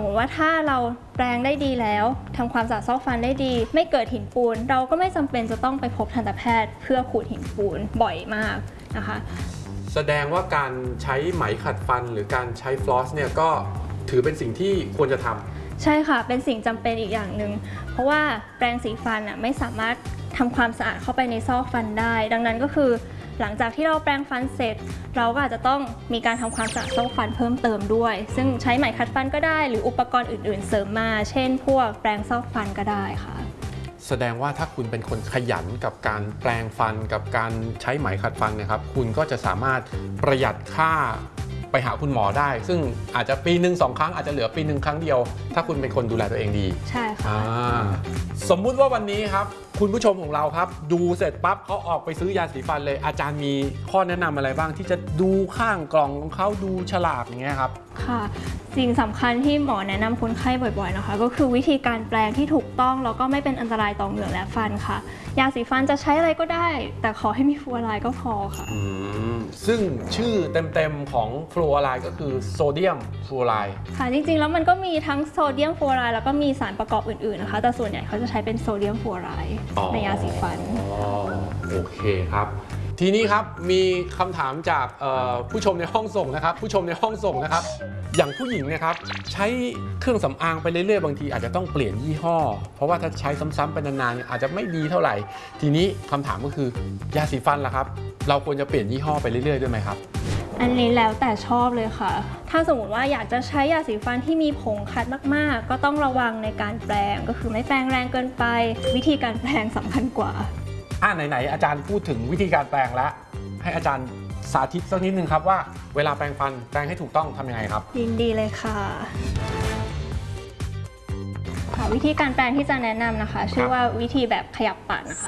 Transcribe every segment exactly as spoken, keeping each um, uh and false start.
มติว่าถ้าเราแปรงได้ดีแล้วทำความสะอาดซอกฟันได้ดีไม่เกิดหินปูนเราก็ไม่จำเป็นจะต้องไปพบทันตแพทย์เพื่อขูดหินปูนบ่อยมากนะคะแสดงว่าการใช้ไหมขัดฟันหรือการใช้ฟลอสเนี่ยก็ถือเป็นสิ่งที่ควรจะทำใช่ค่ะเป็นสิ่งจำเป็นอีกอย่างหนึ่งเพราะว่าแปรงสีฟันอ่ะไม่สามารถทำความสะอาดเข้าไปในซอกฟันได้ดังนั้นก็คือหลังจากที่เราแปรงฟันเสร็จเราก็อาจจะต้องมีการทำความสะอาดซอกฟันเพิ่มเติมด้วยซึ่งใช้ไหมขัดฟันก็ได้หรืออุปกรณ์อื่นๆเสริมมาเช่นพวกแปรงซอกฟันก็ได้ค่ะแสดงว่าถ้าคุณเป็นคนขยันกับการแปรงฟันกับการใช้ไหมขัดฟันนะครับคุณก็จะสามารถประหยัดค่าไปหาคุณหมอได้ซึ่งอาจจะปีหนึ่งสองครั้งอาจจะเหลือปีหนึ่งครั้งเดียวถ้าคุณเป็นคนดูแลตัวเองดีใช่ค่ะสมมุติว่าวันนี้ครับคุณผู้ชมของเราครับดูเสร็จปั๊บเขาออกไปซื้อยาสีฟันเลยอาจารย์มีข้อแนะนำอะไรบ้างที่จะดูข้างกล่องของเขาดูฉลากอย่างเงี้ยครับค่ะสิ่งสำคัญที่หมอแนะนำคนไข้บ่อยๆนะคะก็คือวิธีการแปรงที่ถูกต้องแล้วก็ไม่เป็นอันตรายต่อเหงือกและฟันค่ะยาสีฟันจะใช้อะไรก็ได้แต่ขอให้มีฟลูออไรด์ก็พอค่ะซึ่งชื่อเต็มๆของฟลูออไรด์ก็คือโซเดียมฟลูออไรด์ค่ะจริงๆแล้วมันก็มีทั้งโซเดียมฟลูออไรด์แล้วก็มีสารประกอบอื่นๆนะคะแต่ส่วนใหญ่เขาจะใช้เป็นโซเดียมฟลูออไรด์ในยาสีฟันโอเคครับทีนี้ครับมีคำถามจากผู้ชมในห้องส่งนะครับผู้ชมในห้องส่งนะครับอย่างผู้หญิงนะครับใช้เครื่องสำอางไปเรื่อยๆบางทีอาจจะต้องเปลี่ยนยี่ห้อเพราะว่าถ้าใช้ซ้ำๆไปนานๆอาจจะไม่ดีเท่าไหร่ทีนี้คำถามก็คือยาสีฟันล่ะครับเราควรจะเปลี่ยนยี่ห้อไปเรื่อยๆด้วยไหมครับอันนี้แล้วแต่ชอบเลยค่ะถ้าสมมติว่าอยากจะใช้ยาสีฟันที่มีผงคัดมากๆก็ต้องระวังในการแปรงก็คือไม่แปรงแรงเกินไปวิธีการแปรงสำคัญกว่าอ่าไหนๆอาจารย์พูดถึงวิธีการแปรงแล้วให้อาจารย์สาธิตสักนิดนึงครับว่าเวลาแปรงฟันแปรงให้ถูกต้องทำยังไงครับยินดีเลยค่ะค่ะวิธีการแปรงที่จะแนะนำนะคะชื่อว่าวิธีแบบขยับปากนะคะ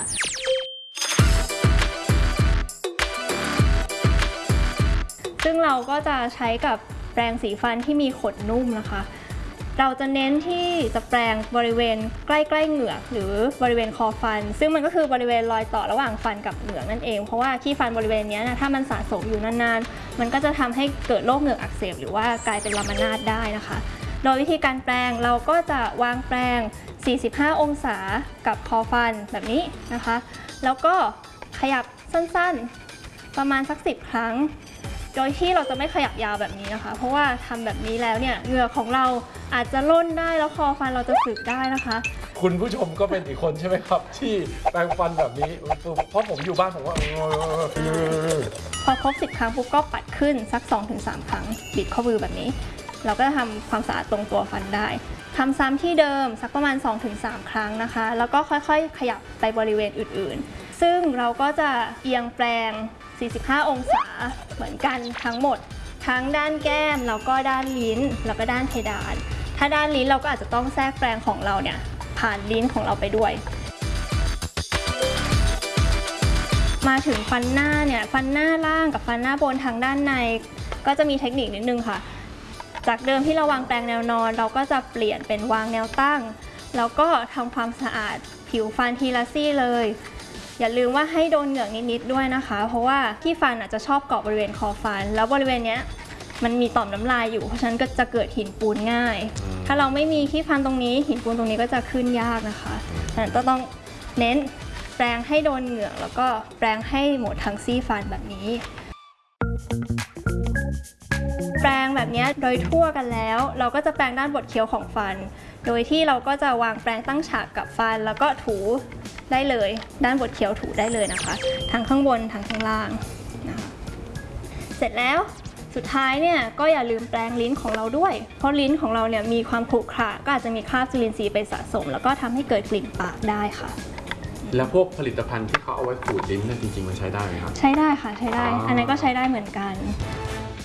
ซึ่งเราก็จะใช้กับแปรงสีฟันที่มีขนนุ่มนะคะเราจะเน้นที่จะแปรงบริเวณใกล้ๆเหงือกหรือบริเวณคอฟันซึ่งมันก็คือบริเวณรอยต่อระหว่างฟันกับเหงือกนั่นเองเพราะว่าขี้ฟันบริเวณนี้นะถ้ามันสะสมอยู่นานๆมันก็จะทำให้เกิดโรคเหงือกอักเสบหรือว่ากลายเป็นลามานาดได้นะคะโดยวิธีการแปรงเราก็จะวางแปรงสี่สิบห้าองศากับคอฟันแบบนี้นะคะแล้วก็ขยับสั้นๆประมาณสักสิบครั้งโดยที่เราจะไม่ขยับยาวแบบนี้นะคะเพราะว่าทำแบบนี้แล้วเนี่ยเหงือกของเราอาจจะล่นได้แล้วคอฟันเราจะสึกได้นะคะคุณผู้ชมก็เป็นอีกคนใช่ไหมครับที่แปรงฟันแบบนี้เพราะผมอยู่บ้านผมว่าพอครบสิบครั้งปุ๊บก็ปัดขึ้นสัก สองถึงสาม ครั้งบิดข้อมือแบบนี้เราก็จะทำความสะอาดตรงตัวฟันได้ทำซ้ำที่เดิมสักประมาณ สองถึงสาม ครั้งนะคะแล้วก็ค่อยๆขยับไปบริเวณอื่นๆซึ่งเราก็จะเอียงแปรงสี่สิบห้าองศาเหมือนกันทั้งหมดทั้งด้านแก้มแล้วก็ด้านลิ้นแล้วก็ด้านเพดานถ้าด้านลิ้นเราก็อาจจะต้องแทรกแปรงของเราเนี่ยผ่านลิ้นของเราไปด้วยมาถึงฟันหน้าเนี่ยฟันหน้าล่างกับฟันหน้าบนทางด้านในก็จะมีเทคนิคนิดนึงค่ะจากเดิมที่เราวางแปรงแนวนอนเราก็จะเปลี่ยนเป็นวางแนวตั้งแล้วก็ทำความสะอาดผิวฟันทีละซี่เลยอย่าลืมว่าให้โดนเหงือกนิดๆด้วยนะคะเพราะว่าที่ฟันอาจจะชอบเกาะบริเวณคอฟันแล้วบริเวณนี้มันมีต่อมน้ำลายอยู่เพราะฉะนั้นก็จะเกิดหินปูนง่ายถ้าเราไม่มีที่ฟันตรงนี้หินปูนตรงนี้ก็จะขึ้นยากนะคะฉะนั้นก็ต้องเน้นแปรงให้โดนเหงือกแล้วก็แปรงให้หมดทั้งซี่ฟันแบบนี้แปรงแบบนี้โดยทั่วกันแล้วเราก็จะแปรงด้านบดเคี้ยวของฟันโดยที่เราก็จะวางแปรงตั้งฉากกับฟันแล้วก็ถูได้เลยด้านบดเคี้ยวถูได้เลยนะคะทั้งข้างบนทั้งข้างล่างนะเสร็จแล้วสุดท้ายเนี่ยก็อย่าลืมแปรงลิ้นของเราด้วยเพราะลิ้นของเราเนี่ยมีความขรุขระก็อาจจะมีคราบจุลินทรีย์ไปสะสมแล้วก็ทำให้เกิดกลิ่นปากได้ค่ะแล้วพวกผลิตภัณฑ์ที่เขาเอาไว้ขูดลิ้นเนี่ยจริงๆมันใช้ได้ไหมครับใช้ได้ค่ะใช้ได้อันนั้นก็ใช้ได้เหมือนกัน